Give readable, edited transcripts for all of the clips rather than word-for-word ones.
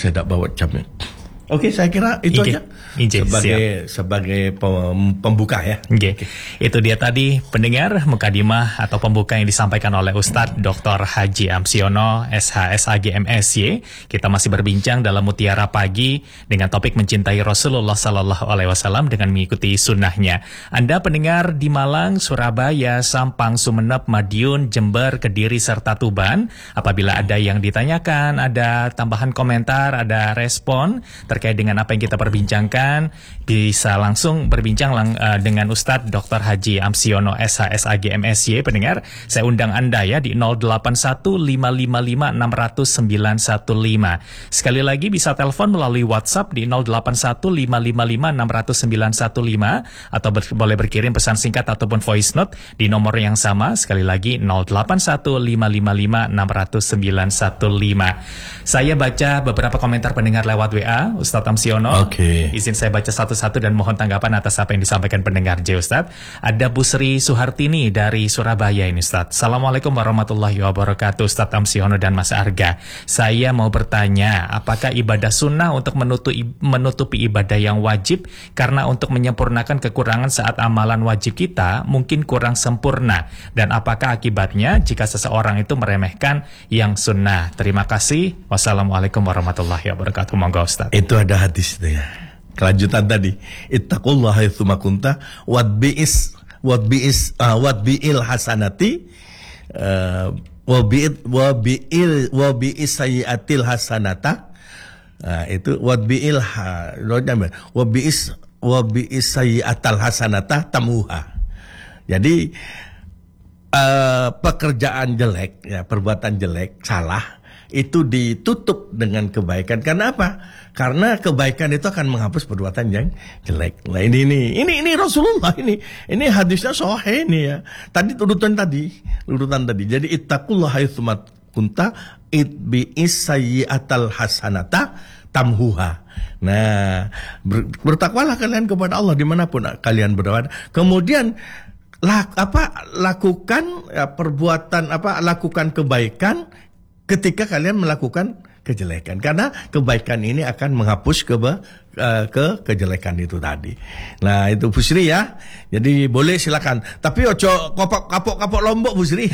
saya tak bawa jamnya. Oke, saya kira itu aja sebagai pembuka ya. Okay. Itu dia tadi pendengar mukadimah atau pembuka yang disampaikan oleh Ustadz Dr. Haji Amsiono SHSAG MSY. Kita masih berbincang dalam Mutiara Pagi dengan topik mencintai Rasulullah Sallallahu Alaihi Wasallam dengan mengikuti sunnahnya. Anda pendengar di Malang, Surabaya, Sampang, Sumeneb, Madiun, Jember, Kediri serta Tuban, apabila ada yang ditanyakan, ada tambahan komentar, ada respon terkait dengan apa yang kita perbincangkan, bisa langsung berbincang dengan Ustadz Dr. Haji Amsiono SHSAG MSY. Pendengar, saya undang Anda ya di 0815556915. Sekali lagi bisa telepon melalui WhatsApp di 0815556915 atau boleh berkirim pesan singkat ataupun voice note di nomor yang sama. Sekali lagi 0815556915. Saya baca beberapa komentar pendengar lewat WA Ustadz Amsiono. Oke. Izin saya baca satu-satu dan mohon tanggapan atas apa yang disampaikan pendengar Ustadz. Ada Bu Sri Suhartini dari Surabaya ini Ustadz. Assalamualaikum warahmatullahi wabarakatuh Ustadz Amsiono dan Mas Arga. Saya mau bertanya, apakah ibadah sunnah untuk menutupi ibadah yang wajib karena untuk menyempurnakan kekurangan saat amalan wajib kita mungkin kurang sempurna? Dan apakah akibatnya jika seseorang itu meremehkan yang sunnah? Terima kasih. Wassalamualaikum warahmatullahi wabarakatuh. Monggo Ustadz. Itu ada hadis itu ya. Kelanjutan tadi, ittaqullaha haitsu ma kunta watbi'il hasanati wabi'is sayyi'atil hasanata. Itu wabi'is sayyi'atal hasanata tamuha. Jadi pekerjaan jelek ya, perbuatan jelek, salah itu ditutup dengan kebaikan. Karena apa? Karena kebaikan itu akan menghapus perbuatan yang jelek. Nah ini Rasulullah ini hadisnya sahih ini ya. Tadi urutan tadi. Jadi ittaqullaha haitsu ma kunta itbi'is sayyi'atal hasanata tamhuha. Nah, bertakwalah kalian kepada Allah dimanapun kalian berada. Kemudian lakukan kebaikan ketika kalian melakukan kejelekan, karena kebaikan ini akan menghapus kejelekan itu tadi. Nah itu Bu Sri ya. Jadi boleh silakan. Tapi ojo kapok Lombok Bu Sri.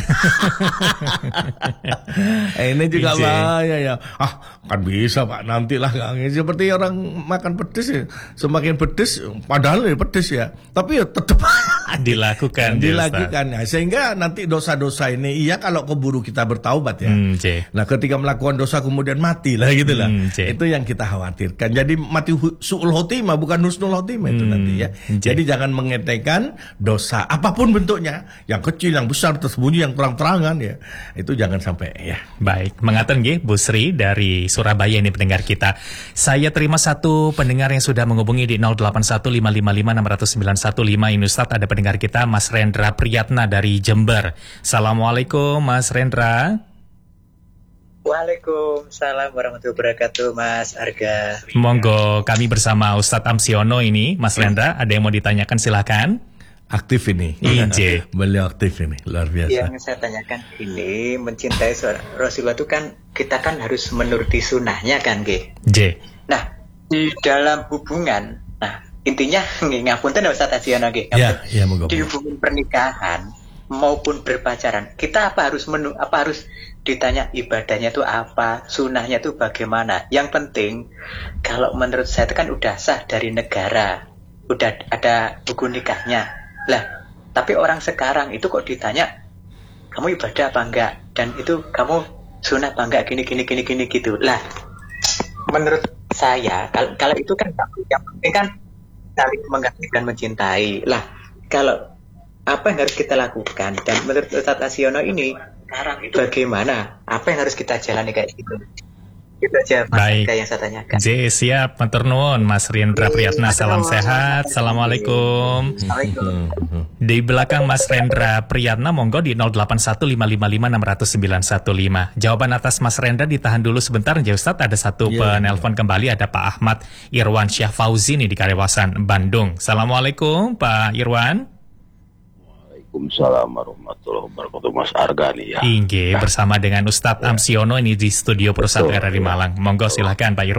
Ini juga bahaya ya. Kan bisa Pak, nantilah seperti orang makan pedes ya. Semakin pedes padahal pedes ya. Tapi ya tetap dilakukan. Nah, sehingga nanti dosa-dosa ini kalau keburu kita bertaubat ya. Nah ketika melakukan dosa kemudian mati lah gitu lah. Itu yang kita khawatirkan. Jadi mati su'ul khotimah bukan husnul khotimah itu nanti ya. Jadi jangan mengetekan dosa apapun bentuknya, yang kecil, yang besar, tersembunyi, yang terang-terangan ya. Itu jangan sampai ya. Baik, mengaten nggih Bu Sri dari Surabaya ini pendengar kita. Saya terima satu pendengar yang sudah menghubungi di 0815556915 ini Ustadz. Ada pendengar kita Mas Rendra Priyatna dari Jember. Assalamualaikum Mas Rendra. Waalaikumsalam warahmatullahi wabarakatuh Mas Arga. Monggo, kami bersama Ustadz Amsiono ini Mas Rendra, ada yang mau ditanyakan silakan. Aktif ini. Beliau aktif ini, luar biasa. Yang saya tanyakan ini, mencintai Rasulullah itu kan kita kan harus menuruti sunnahnya kan Nah di dalam hubungan, intinya ngapunten Ustadz Amsiono di hubungan pernikahan maupun berpacaran, kita harus ditanya ibadahnya itu apa, sunnahnya itu bagaimana. Yang penting kalau menurut saya itu kan udah sah dari negara, udah ada buku nikahnya lah. Tapi orang sekarang itu kok ditanya kamu ibadah apa enggak, dan itu kamu sunnah apa enggak, gini gitu lah. Menurut saya kalau itu kan yang penting kan saling mengasihi dan mencintai lah. Kalau apa yang harus kita lakukan, dan menurut Ustadz Amsiono ini sekarang itu bagaimana, apa yang harus kita jalani kayak gitu? Itu aja Mas yang saya tanyakan. Siap, matur nuwun Mas Rendra Priyatna, salam sehat. Assalamualaikum. Di belakang Mas Rendra Priyatna monggo di 0815556915. Jawaban atas Mas Rendra ditahan dulu sebentar ya Ustadz. Ada satu penelpon kembali, ada Pak Ahmad Irwan Syah Fauzi nih di Karewasan Bandung. Assalamualaikum Pak Irwan. Waalaikumsalam warahmatullahi wabarakatuh Mas Arga nih ya. Bersama dengan Ustadz Amsiono ini di studio perusahaan RRI Malang. Monggo silahkan Pak Irwan.